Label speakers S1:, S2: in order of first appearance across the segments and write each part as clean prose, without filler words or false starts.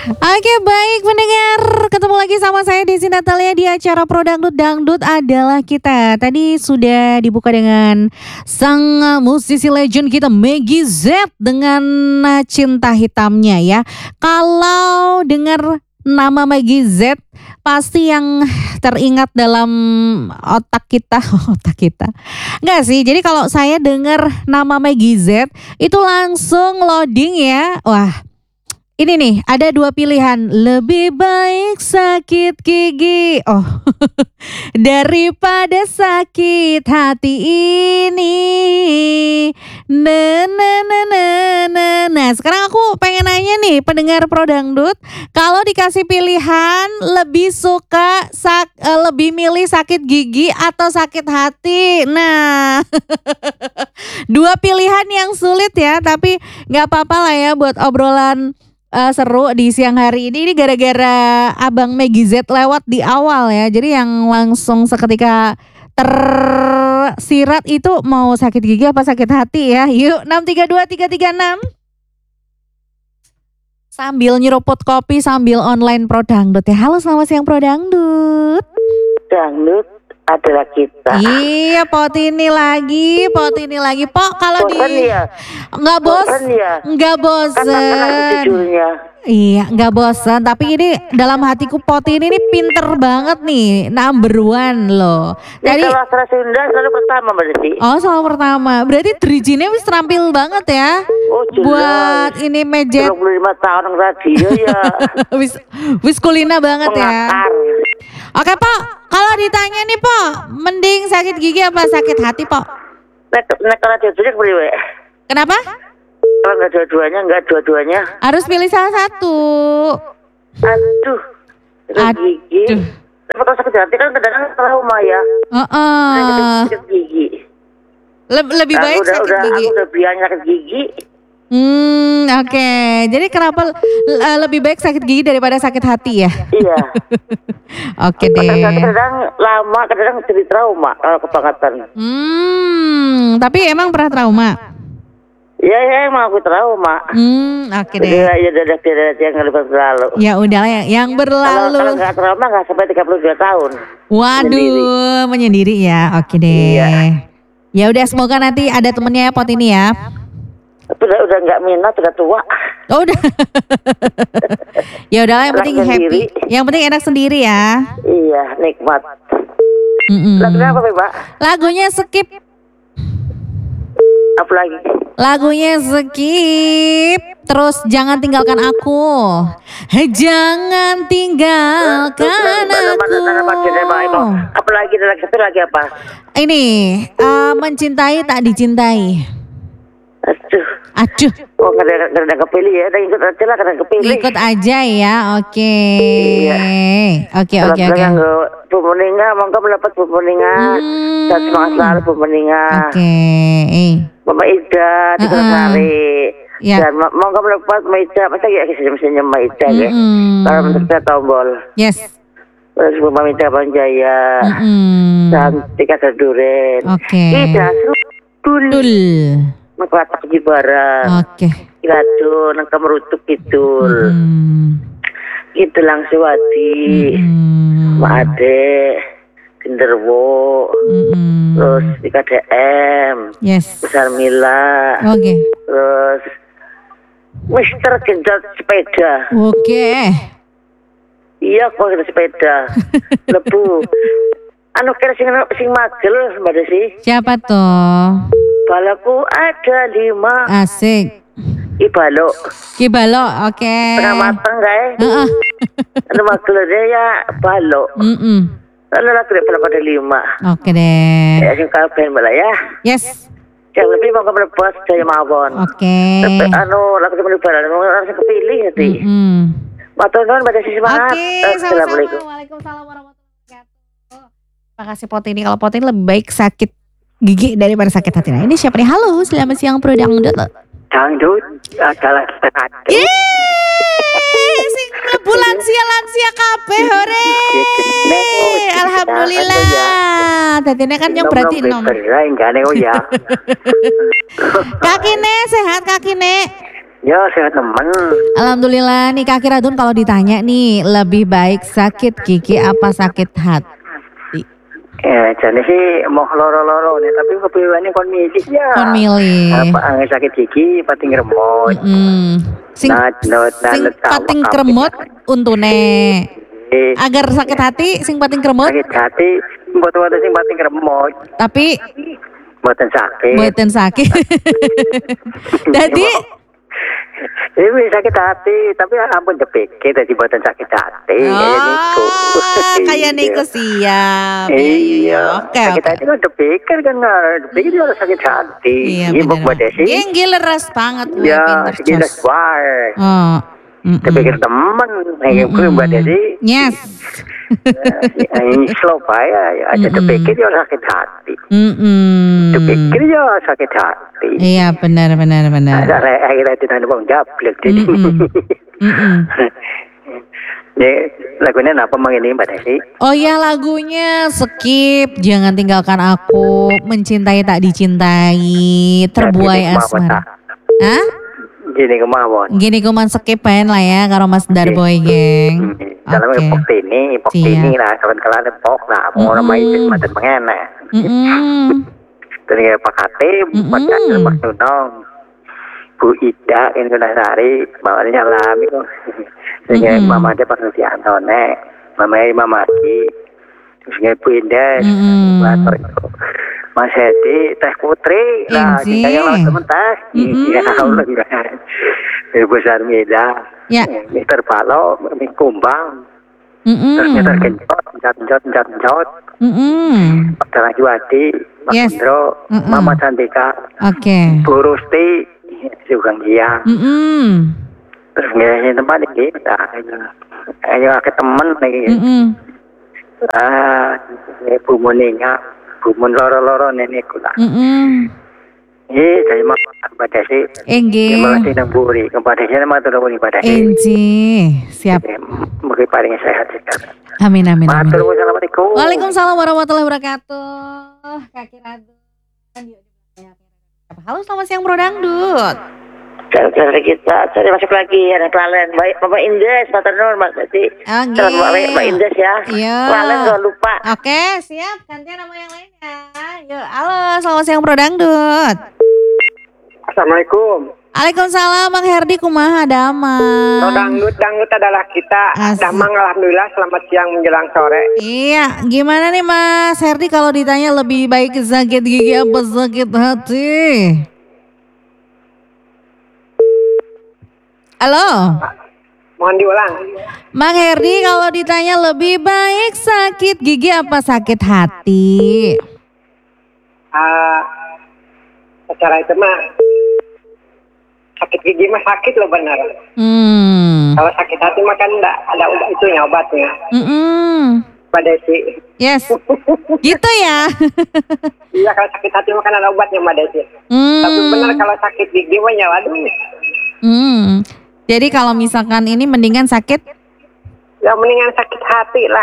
S1: Oke baik pendengar, ketemu lagi sama saya Desi Natalia di acara Pro Dangdut. Dangdut adalah kita. Tadi sudah dibuka dengan sang musisi legend kita Meggy Z dengan Cinta Hitamnya ya. Kalau dengar nama Meggy Z pasti yang teringat dalam otak kita Enggak sih, jadi kalau saya dengar nama Meggy Z itu langsung loading ya. Wah, ini nih, ada dua pilihan. Lebih baik sakit gigi, daripada sakit hati ini. Nah, sekarang aku pengen nanya nih, pendengar Pro Dangdut, kalau dikasih pilihan lebih suka lebih milih sakit gigi atau sakit hati. Nah, dua pilihan yang sulit ya, tapi nggak apa-apa lah ya buat obrolan seru di siang hari ini gara-gara Abang Meggy Z lewat di awal ya. Jadi yang langsung seketika tersirat itu mau sakit gigi apa sakit hati ya. Yuk 632-336 sambil nyeruput kopi sambil online Pro Dangdut ya. Halo selamat siang Pro Dangdut.
S2: Dangdut adalah kita.
S1: Iya, pot ini lagi. Pok, kalau
S2: ya?
S1: Nggak bosan.
S2: Ya?
S1: Nggak bosan. Iya, nggak bosan. Tapi ini dalam hatiku pot ini nih pinter banget nih, number one loh.
S2: Jadi kalau asal Sunda selalu pertama berarti.
S1: Oh, selalu pertama. Berarti Drijine wis terampil banget ya.
S2: Oh, jelas.
S1: Buat ini mejet
S2: 25 tahun radio ya.
S1: wis kulina banget ya. Oke, Pak. Kalau ditanya nih, Pak, mending sakit gigi apa sakit hati, Pak?
S2: Nek radio jelek beli.
S1: Kenapa?
S2: Kalau enggak dua-duanya.
S1: Harus pilih salah satu.
S2: Aduh. Gigi. Kalau sakit hati kan kadang-kadang trauma ya. Sakit gigi.
S1: Lebih baik sakit gigi.
S2: Aku udah biasa sakit gigi.
S1: Oke. Jadi kenapa lebih baik sakit gigi daripada sakit hati ya?
S2: Iya.
S1: Oke deh.
S2: Kadang lama, kadang jadi trauma kebangetan.
S1: Tapi emang pernah trauma?
S2: Ya emang aku trauma.
S1: Oke deh.
S2: Ya yang lebih berlalu.
S1: Ya udahlah yang berlalu.
S2: Kalau nggak trauma nggak sampai 32 tahun.
S1: Waduh, menyendiri ya. Oke deh. Iya. Ya udah semoga nanti ada temennya ya pot ini ya.
S2: Udah nggak minat, udah tua.
S1: Oh udah. Ya udahlah yang penting happy. Yang penting enak sendiri ya.
S2: Iya, nikmat. Lagunya apa, Pak?
S1: Lagunya skip.
S2: Apa lagi?
S1: Lagunya skip. Terus jangan tinggalkan aku. Jangan tinggalkan aku.
S2: Apa lagi? Satu lagi apa?
S1: Ini mencintai tak dicintai. Aduh.
S2: Oh, kadang kepilih ya. Dan ikut aja lah, kadang kepilih.
S1: Ikut aja ya, oke. Oke.
S2: Bu Meninga, monggo mendapat Bu Meninga. Dan semangat selalu Bu Meninga.
S1: Oke.
S2: Mama Ida di Sari. Dan monggo mendapat Mama Ida. Masa ya senyum Mama Ida ya. Kalau menurut tombol.
S1: Yes.
S2: Terus Bu Mama Ida Banjaya. Dan Tika Duren.
S1: Oke.
S2: Ida Sudul. Mengklatak di barang.
S1: Oke.
S2: Gado nang kemerutuk kidul. Gitu langsung Wadi. Mak Ade, Genderwo. Terus di KDM.
S1: Yes.
S2: Besar Mila.
S1: Oke.
S2: Terus Mister Genjot Sepeda.
S1: Oke.
S2: Iya kok kita sepeda. Lebu. Anu kira sing magel Mbak Desi.
S1: Siapa tuh?
S2: Balaku ada 5.
S1: Asik.
S2: Ibalo.
S1: Oke.
S2: Tengah matang guys. Anu magelnya ya balo. Lalu lagi pada 5.
S1: Oke deh.
S2: Ya sing kabeh Mbak ya.
S1: Yes.
S2: Yang lebih mau melepas daya mawon.
S1: Oke.
S2: Anu lagu temen Ibalo langsung kepilih nanti. Matur nuwun Mbak Desi semangat.
S1: Assalamualaikum. Waalaikumsalam warahmatullahi wabarakatuh. Terima kasih pot ini. Kalau pot ini lebih baik sakit gigi daripada sakit hati. Nah ini siapa nih? Halo, selamat siang Pro Dangdut.
S2: Dangdut adalah kita.
S1: Sing mlebu lansia kabeh hore. Alhamdulillah. Dadine kan yang berarti enom.
S2: Kaki
S1: ne sehat kaki ne.
S2: Ya, sehat teman.
S1: Alhamdulillah nih Kak Kiradun, kalau ditanya nih lebih baik sakit gigi apa sakit hati?
S2: Ya, jadi sih mau loro-loro nih, tapi kepikirannya kon milih ya.
S1: Kon milih.
S2: Apa sakit gigi pating remot.
S1: Sing pating kremot untune. Agar sakit hati sing pating kremot.
S2: Sakit hati buat sing pating kremot.
S1: Tapi
S2: buatan sakit.
S1: Jadi
S2: ini sakit hati, tapi ampun dipikir dari buatan sakit hati.
S1: Kayak niku siap.
S2: Iya. Sakit hati kan dipikir kan, dipikir juga sakit hati.
S1: Iya benar. Gileres banget.
S2: Ya, gileres banget. Dipikir teman, gue Mbak Desi.
S1: Yes.
S2: Ini slow ya, ada dipikir juga sakit hati. Dipikir juga sakit hati.
S1: Iya benar.
S2: Akhirnya tidak ada jablek jadi. Lagunya apa mang ini Mbak Desi?
S1: Oh ya, lagunya Skip, Jangan Tinggalkan Aku, Mencintai Tak Dicintai, Terbuai Asmara. Hah? Gini kemauan Skip pengen lah ya karo Mas Darboy geng.
S2: Dalam epok ini lah, kawan-kawan epok lah, mau main macam mengenak. Dari Pak Kate, Pak Nunong, Bu Ida, Indonesia, bawanya lah, itu. Sehingga Mama dia pas nanti Antone, Mama Ki, sehingga Bu Indah, Mas Hedi, Teh Putri, lah, kita yang lawan temen-temen, iya tahu lah enggak. Ibu Sarmida, Mister Palo, Kumbang, terus Mister Genjot, Dara Juwadi, Mas Indro, Mama Cantika, Bu Rusti, Sugeng Gia, terus ngeliatin tempat ini, ayo ke temen lagi, Bu Moninga, Bu Mon loro-loro nenek kula. Dari Mbak Desi. Terima kasih nang buri, kepada saya matur nuwun Mbak Desi.
S1: Siap.
S2: Mugi paling sehat.
S1: Amin.
S2: Assalamualaikum.
S1: Waalaikumsalam warahmatullahi wabarakatuh. Kak Kiradun. Halo, selamat siang Bro Dangdut.
S2: Dari kita, cari masuk lagi ada klien. Baik, Bapak Indes, Matur Nuwun Mas Desi. Mbak Indes ya.
S1: Iya.
S2: Klien jangan lupa.
S1: Oke, siap. Gantian nama yang lainnya. Yuk, halo, selamat siang Bro Dangdut.
S2: Assalamualaikum.
S1: Waalaikumsalam, Bang Herdi, kumaha damang.
S3: Dangdut adalah kita. Damang alhamdulillah, selamat siang menjelang sore.
S1: Iya, gimana nih Mas Herdi kalau ditanya lebih baik sakit gigi apa sakit hati? Halo.
S3: Mohon diulang.
S1: Mang Herdi kalau ditanya lebih baik sakit gigi apa sakit hati?
S3: Secara itu mah sakit gigi mah sakit loh benar. Kalau sakit hati mah kan ada itunya obatnya. Mbak Desi.
S1: Yes. Gitu ya.
S3: Iya, kalau sakit hati mah kan ada obatnya Mbak Desi. Tapi benar kalau sakit gigi mah ya waduh.
S1: Jadi kalau misalkan ini mendingan sakit?
S3: Ya mendingan sakit hati lah.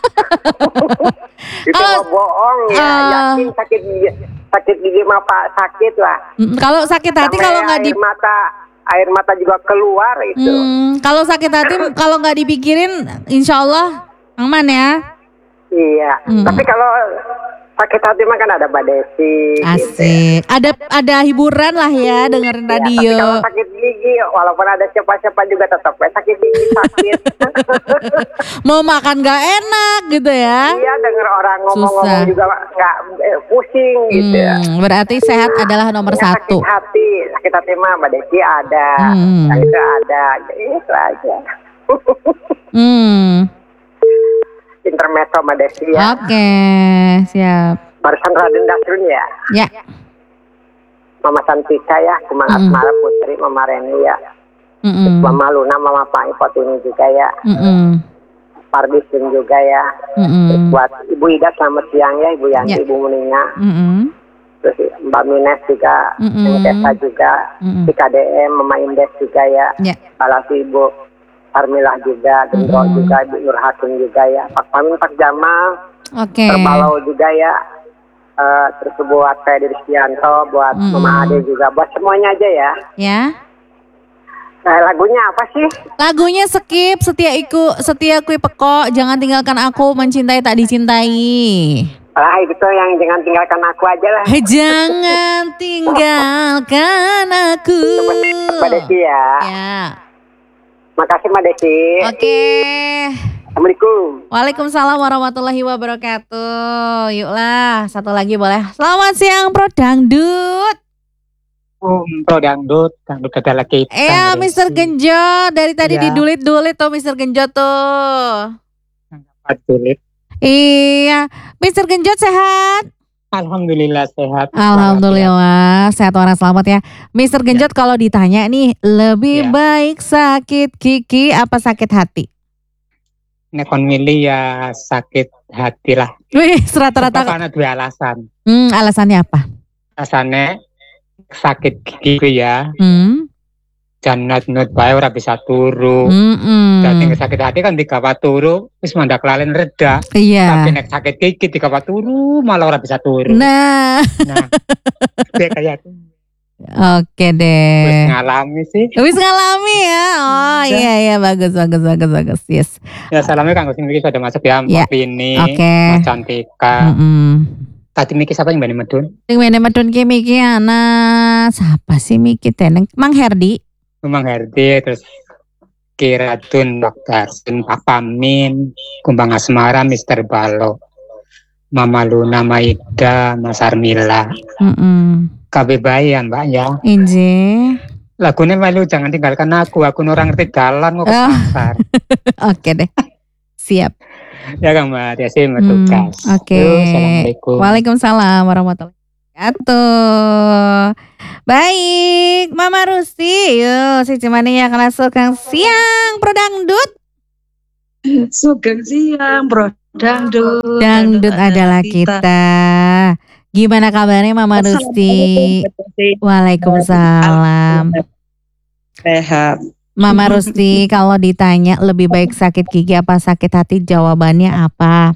S3: Itu mah bohong ya. Yakin sakit gigi mah Pak sakit lah.
S1: Kalau sakit hati kalau nggak
S3: air mata juga keluar itu.
S1: Kalau sakit hati kalau nggak dipikirin, insya Allah aman ya.
S3: Iya. Tapi kalau sakit hati mah kan ada Mbak Desi.
S1: Asik. Gitu. Ada hiburan lah ya dengerin radio.
S3: Tapi kalau sakit gigi, walaupun ada siapa-siapa juga tetap sakit gigi sakit.
S1: Mau makan gak enak gitu ya.
S3: Iya, denger orang ngomong-ngomong juga nggak pusing gitu ya.
S1: Berarti sehat adalah nomor satu.
S3: Sakit hati mah Mbak Desi ada. Itu ada. Itu aja. Intermezzo Mbak Desi ya.
S1: Oke, siap.
S3: Barusan Raden Dasrun ya.
S1: Ya.
S3: Mama Santika ya, Kumang Asmara Putri, Mama Reni ya. Mama Luna, Mama Pai Potini juga ya. Pardisin juga ya. Terus buat Ibu Ida selamat siang ya, Ibu Yanti, Ibu Muninga. Terus Mbak Mines juga, Tessa juga, KDM, Mama Indes juga ya. Balasi Ibu Armilah juga, Gendro juga, Nur Hakim juga ya, Pak Pamin, Pak Jamal, Terbalau juga ya, terus buat saya Diri Stianto, buat Mama Ade juga, buat semuanya aja ya.
S1: Ya.
S3: Lagunya apa sih?
S1: Lagunya Skip, setia kui pekok, jangan tinggalkan aku, mencintai tak dicintai.
S3: Itu yang jangan tinggalkan aku aja lah.
S1: Jangan tinggalkan aku.
S3: Mbak Desi ya.
S1: Ya.
S3: Makasih Mbak Desi.
S1: Oke.
S3: Assalamualaikum.
S1: Waalaikumsalam warahmatullahi wabarakatuh. Yuklah, satu lagi boleh. Selamat siang Pro Dangdut.
S4: Pro Dangdut adalah kita.
S1: Mr. Genjot, dari tadi didulit-dulit tuh Mr. Genjot tuh.
S4: Dulit.
S1: Iya, Mr. Genjot sehat?
S4: Alhamdulillah sehat.
S1: Alhamdulillah, sehat orang selamat ya. Mr. Genjot kalau ditanya nih, lebih baik sakit gigi apa sakit hati?
S4: Nekon milih ya sakit hati lah.
S1: Wih, rata-rata.
S4: Karena dua alasan.
S1: Alasannya apa?
S4: Alasannya sakit gigi ya. Janat nut bae ora bisa turu. Dadi sakit hati kan dikawat turu wis mandak lalen reda.
S1: Iya.
S4: Tapi nek sakit gigi dikawat turu malah ora bisa turu.
S1: Nah.
S4: Kayak itu.
S1: Oke deh.
S4: Wis ngalami sih.
S1: Wis ngalami ya. Oh iya bagus. Yes.
S4: Ya salamnya kanggo sing iki sudah masuk ya Mbak Vini, Mas Cantika. Tadi Miki siapa yang Mbak Medun?
S1: Yang Mbak Medun ki Miki anak siapa sih Miki teneng? Mang Herdi.
S4: Mang Herdi, terus Kiratun, Dr. Sun, Pak Pamin, Kumbang Asmara, Mr. Balo, Mama Luna, Maida, Mas Armila. KB bayi ya Mbak ya.
S1: Inji.
S4: Lagunya malu jangan tinggalkan aku orang ngerti jalan kok kasar.
S1: Oke deh, siap.
S4: Ya Kang Mbak, ya sih tugas.
S1: Oke.
S4: Assalamualaikum.
S1: Waalaikumsalam warahmatullahi wabarakatuh. Baik, Mama Rusti, yuk si cimani ya kena sugeng siang Pro Dangdut.
S5: Sugeng siang Pro Dangdut.
S1: Dangdut adalah kita. Gimana kabarnya Mama Rusti? Waalaikumsalam.
S5: Sehat.
S1: Mama Rusti, kalau ditanya lebih baik sakit gigi apa sakit hati, jawabannya apa?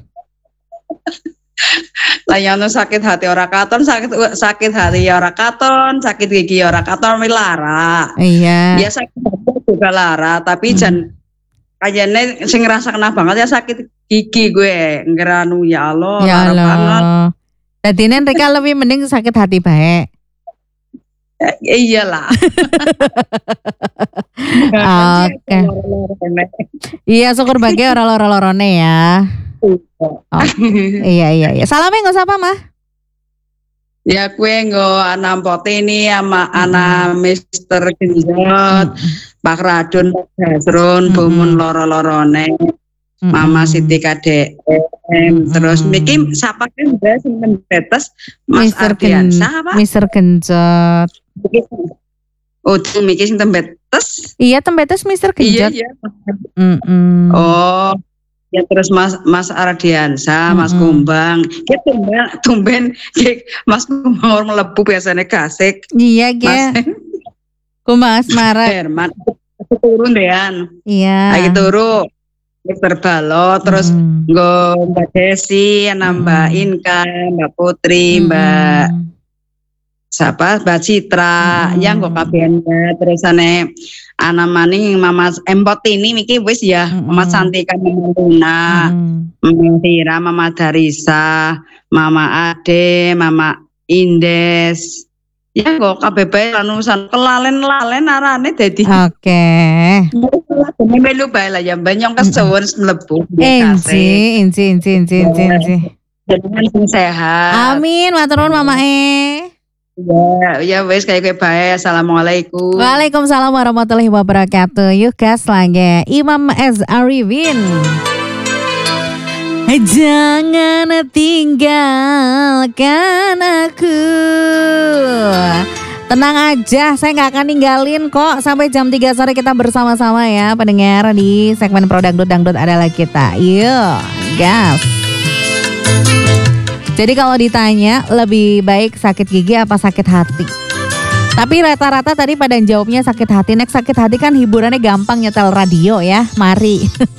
S5: Layano sakit hati ora katon, sakit hati ora katon, sakit gigi ora katon lara.
S1: Iya.
S5: Ya sakit hati juga lara, tapi jan kayaknya sing ngerasa kena banget ya sakit gigi gue. Ngeranu ya Allah.
S1: Ya Allah. Tadi Rika lebih mending sakit hati baik.
S5: Iyalah.
S1: Oke. Iya syukur bagi orang loro-lorone ya. Iya. Salamnya nggak siapa mah?
S5: Ya kue nggak anak pote ini sama anak Mr. Genjot, Pak Radun, Pak Hasrun, Bumun loro-lorone, Mama Siti KDM, terus Miki siapa kan udah sing tetes Mas Ardiansyah apa?
S1: Mr. Genjot.
S5: Oh, Miki sing tembetes?
S1: Iya, tembetes Mr. Genjot.
S5: Iya. Oh, ya terus Mas Ardiansyah, Mas Kumbang. Ya tumben Mas Kumbang melebu biasanya kasik.
S1: Iya, ge. Kumbang Asmara.
S5: Herman, aku turun dean.
S1: Iya.
S5: Lagi turu. Mr. Balo, terus Mbak Desi, Mbak Inka, Mbak Putri, Mbak Citra, yang kok kabiannya, terus anak maning Mama Empot ini Miki wis ya, Mama Santika, Mama Luna, Mama Tira, Mama Darisa, Mama Ade, Mama Indes. Ya kok KBB lanusan kelalen-lalen arane dadi.
S1: Oke.
S5: Melu bae lah ya banyak kesuwun mlebu.
S1: Inci.
S5: Jenengan sing sehat.
S1: Amin, matur nuwun Mamae.
S5: Ya wis kayak bae. Assalamualaikum.
S1: Waalaikumsalam warahmatullahi wabarakatuh. Yuk gas lagi. Imam S. Arifin. Jangan tinggalkan aku. Tenang aja, saya gak akan ninggalin kok. Sampai jam 3 sore kita bersama-sama ya pendengar di segmen Pro Dangdut adalah kita. Yuk, gas. Jadi kalau ditanya lebih baik sakit gigi apa sakit hati? Tapi rata-rata tadi pada jawabnya sakit hati. Next sakit hati kan hiburannya gampang nyetel radio ya. Mari.